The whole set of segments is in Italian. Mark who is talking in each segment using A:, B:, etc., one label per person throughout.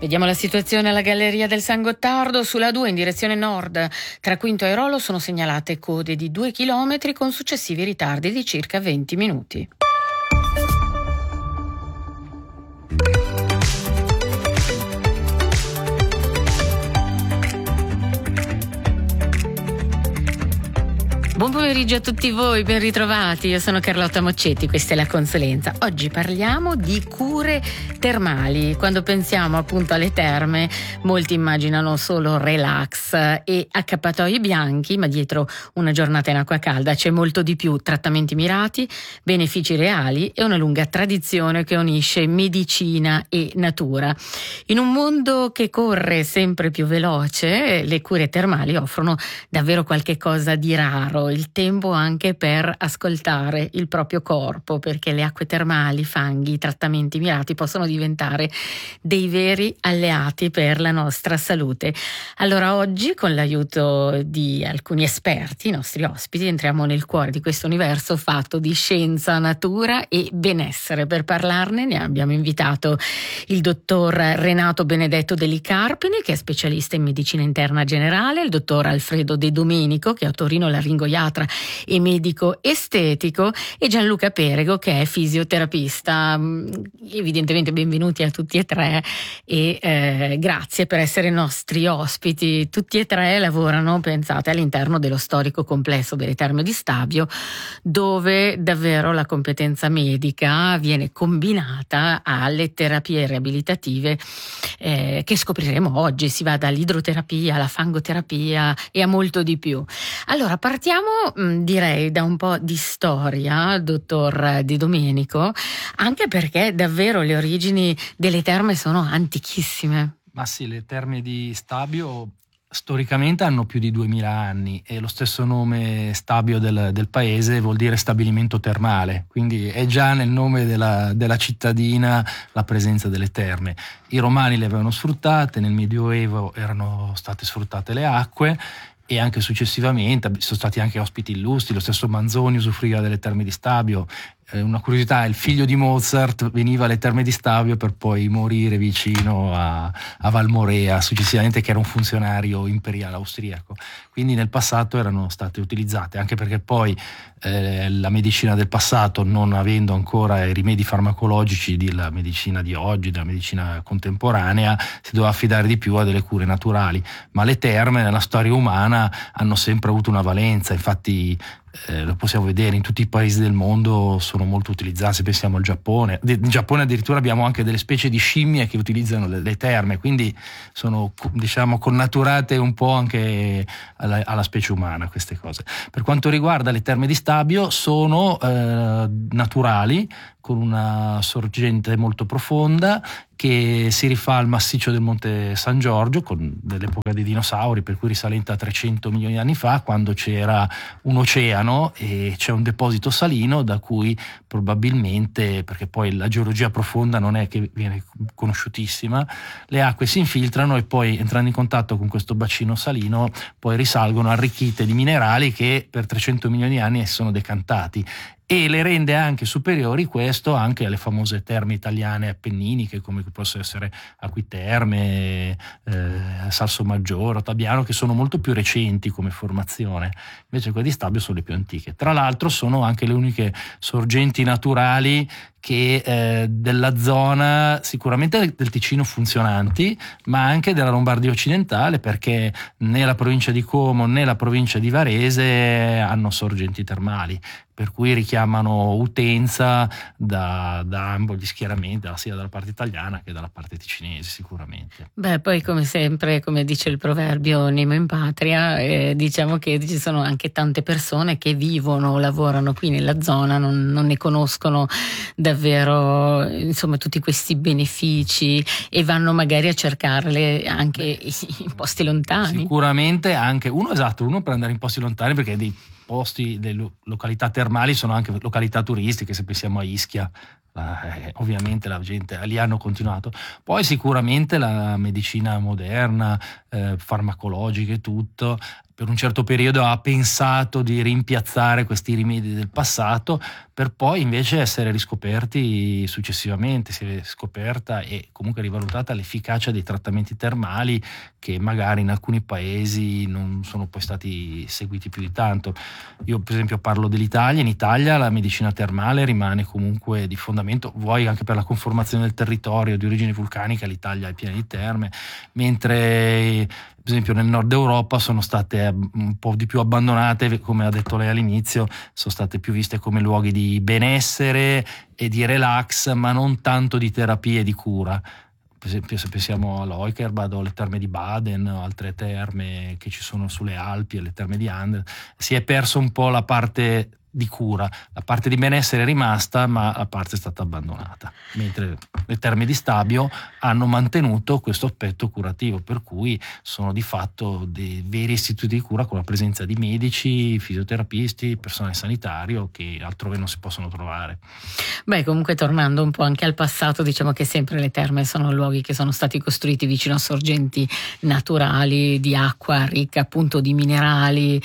A: Vediamo la situazione alla Galleria del San Gottardo. Sulla 2 in direzione nord tra Quinto e Rolo sono segnalate code di 2 chilometri con successivi ritardi di circa 20 minuti. Buon pomeriggio a tutti voi, ben ritrovati. Io sono Carlotta Moccetti, questa è La Consulenza. Oggi parliamo di cure termali. Quando pensiamo appunto alle terme, molti immaginano solo relax e accappatoi bianchi, ma dietro una giornata in acqua calda c'è molto di più: trattamenti mirati, benefici reali e una lunga tradizione che unisce medicina e natura. In un mondo che corre sempre più veloce, le cure termali offrono davvero qualche cosa di raro. Il tempo anche per ascoltare il proprio corpo, perché le acque termali, fanghi, i trattamenti mirati possono diventare dei veri alleati per la nostra salute. Allora oggi, con l'aiuto di alcuni esperti, i nostri ospiti, entriamo nel cuore di questo universo fatto di scienza, natura e benessere. Per parlarne ne abbiamo invitato il dottor Renato Benedetto Deli Carpini, che è specialista in medicina interna generale, il dottor Alfredo De Domenico, che è otorino-laringoiatra e medico estetico, e Gianluca Perego, che è fisioterapista. Evidentemente benvenuti a tutti e tre e grazie per essere nostri ospiti. Tutti e tre lavorano, pensate, all'interno dello storico complesso delle Terme di Stabio, dove davvero la competenza medica viene combinata alle terapie riabilitative che scopriremo oggi. Si va dall'idroterapia alla fangoterapia e a molto di più. Allora partiamo direi da un po' di storia, dottor De Domenico, anche perché davvero le origini delle terme sono antichissime.
B: Ma sì, le Terme di Stabio storicamente hanno più di 2000 anni e lo stesso nome Stabio del paese vuol dire stabilimento termale, quindi è già nel nome della cittadina la presenza delle terme. I romani le avevano sfruttate, nel Medioevo erano state sfruttate le acque e anche successivamente sono stati anche ospiti illustri. Lo stesso Manzoni usufruiva delle Terme di Stabio. Una curiosità: il figlio di Mozart veniva alle Terme di Stabio per poi morire vicino a Valmorea successivamente, che era un funzionario imperiale austriaco. Quindi nel passato erano state utilizzate, anche perché poi la medicina del passato, non avendo ancora i rimedi farmacologici della medicina di oggi, della medicina contemporanea, si doveva affidare di più a delle cure naturali. Ma le terme nella storia umana hanno sempre avuto una valenza. Infatti lo possiamo vedere in tutti i paesi del mondo, sono molto utilizzate. Se pensiamo al Giappone, in Giappone addirittura abbiamo anche delle specie di scimmie che utilizzano le terme, quindi sono, diciamo, connaturate un po' anche alla specie umana queste cose. Per quanto riguarda le Terme di Stabio, sono naturali, con una sorgente molto profonda che si rifà al massiccio del Monte San Giorgio, dell'epoca dei dinosauri, per cui risalente a 300 milioni di anni fa, quando c'era un oceano e c'è un deposito salino da cui probabilmente, perché poi la geologia profonda non è che viene conosciutissima, le acque si infiltrano e poi, entrando in contatto con questo bacino salino, poi risalgono arricchite di minerali che per 300 milioni di anni sono decantati, e le rende anche superiori, questo, anche alle famose terme italiane appenniniche, come possono essere Acquiterme, Salsomaggiore, Ottabiano, che sono molto più recenti come formazione. Invece quelle di Stabio sono le più antiche. Tra l'altro sono anche le uniche sorgenti naturali che della zona, sicuramente del Ticino, funzionanti, ma anche della Lombardia occidentale, perché né la provincia di Como né la provincia di Varese hanno sorgenti termali, per cui richiamano utenza da ambo gli schieramenti, sia dalla parte italiana che dalla parte ticinese sicuramente.
A: Beh, poi come sempre, come dice il proverbio Nemo in patria, diciamo che ci sono anche tante persone che vivono o lavorano qui nella zona, non ne conoscono davvero, insomma, tutti questi benefici e vanno magari a cercarle anche in posti lontani.
B: Sicuramente anche uno per andare in posti lontani, perché dei posti, delle località termali sono anche località turistiche. Se pensiamo a Ischia, ovviamente la gente lì hanno continuato. Poi sicuramente la medicina moderna, farmacologica e tutto, per un certo periodo ha pensato di rimpiazzare questi rimedi del passato, per poi invece essere riscoperti successivamente. Si è scoperta e comunque rivalutata l'efficacia dei trattamenti termali che magari in alcuni paesi non sono poi stati seguiti più di tanto. Io per esempio parlo dell'Italia. In Italia la medicina termale rimane comunque di fondamento, vuoi anche per la conformazione del territorio di origine vulcanica. L'Italia è piena di terme, mentre per esempio nel nord Europa sono state un po' di più abbandonate, come ha detto lei all'inizio, sono state più viste come luoghi di benessere e di relax, ma non tanto di terapia e di cura. Per esempio se pensiamo all'Eukerbad o alle terme di Baden o altre terme che ci sono sulle Alpi e le terme di Andel, si è perso un po' la parte di cura, la parte di benessere è rimasta, ma la parte è stata abbandonata, mentre le terme di Stabio hanno mantenuto questo aspetto curativo, per cui sono di fatto dei veri istituti di cura con la presenza di medici, fisioterapisti, personale sanitario che altrove non si possono trovare.
A: Beh, comunque tornando un po' anche al passato, diciamo che sempre le terme sono luoghi che sono stati costruiti vicino a sorgenti naturali di acqua ricca appunto di minerali,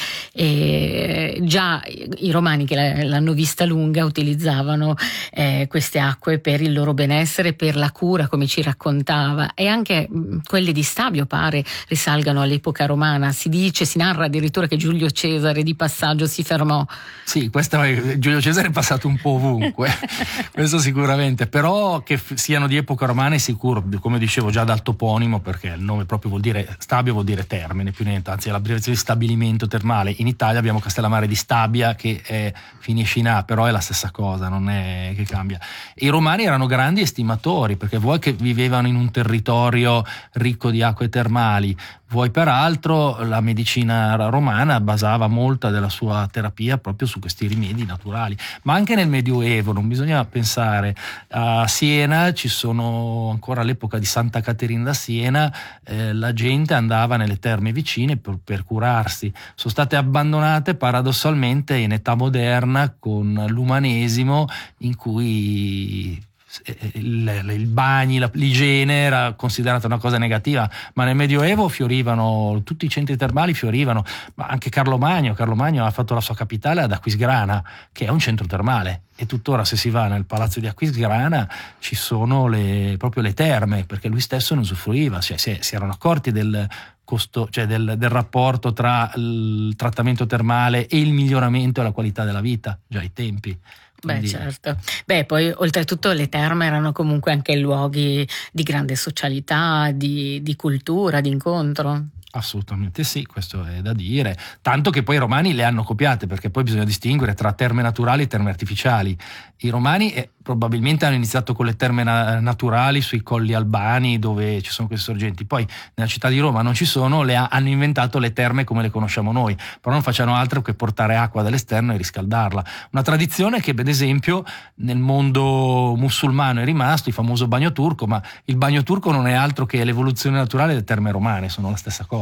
A: e già i romani che l'hanno vista lunga utilizzavano queste acque per il loro benessere, per la cura, come ci raccontava, e anche quelle di Stabio pare risalgano all'epoca romana. Si narra addirittura che Giulio Cesare di passaggio si fermò.
B: Sì, Giulio Cesare è passato un po' ovunque, questo sicuramente, però che siano di epoca romana è sicuro, come dicevo già dal toponimo, perché il nome proprio vuol dire, Stabio vuol dire terme, né più niente, anzi è l'abbreviazione di stabilimento termale. In Italia abbiamo Castellammare di Stabia che finisce in A, però è la stessa cosa, non è che cambia. I romani erano grandi estimatori, perché vuoi che vivevano in un territorio ricco di acque termali, vuoi peraltro la medicina romana basava molta della sua terapia proprio su questi rimedi naturali. Ma anche nel Medioevo, non bisogna pensare, a Siena ci sono ancora all'epoca di Santa Caterina da Siena, la gente andava nelle terme vicine per curarsi. Sono state abbandonate paradossalmente in età moderna con l'umanesimo, in cui il bagni, l'igiene era considerata una cosa negativa, ma nel Medioevo fiorivano, tutti i centri termali fiorivano, ma anche Carlo Magno ha fatto la sua capitale ad Aquisgrana, che è un centro termale, e tuttora se si va nel palazzo di Aquisgrana ci sono proprio le terme, perché lui stesso ne usufruiva, si erano accorti del costo, cioè del rapporto tra il trattamento termale e il miglioramento della qualità della vita già ai tempi.
A: Beh, certo. Beh, poi oltretutto le terme erano comunque anche luoghi di grande socialità, di cultura, di incontro.
B: Assolutamente sì, questo è da dire, tanto che poi i romani le hanno copiate, perché poi bisogna distinguere tra terme naturali e terme artificiali. I romani probabilmente hanno iniziato con le terme naturali sui colli albani dove ci sono queste sorgenti, poi nella città di Roma non ci sono, hanno inventato le terme come le conosciamo noi, però non facciano altro che portare acqua dall'esterno e riscaldarla. Una tradizione che ad esempio nel mondo musulmano è rimasto, il famoso bagno turco, ma il bagno turco non è altro che l'evoluzione naturale delle terme romane, sono la stessa cosa.